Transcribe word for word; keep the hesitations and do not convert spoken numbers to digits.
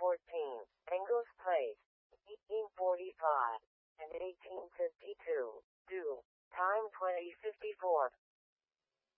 fourteen, Engels Place, eighteen forty-five, and eighteen fifty-two. Do. Time twenty fifty-four.